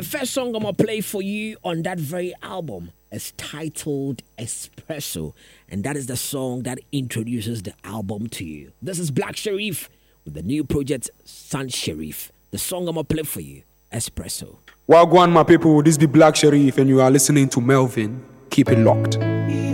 The first song I'm gonna play for you on that very album is titled Espresso, and that is the song that introduces the album to you. This is Black Sherif with the new project Sun Sherif. The song I'm gonna play for you, Espresso. Wagwan, my people, this be Black Sherif, and you are listening to Melvin. Keep it locked.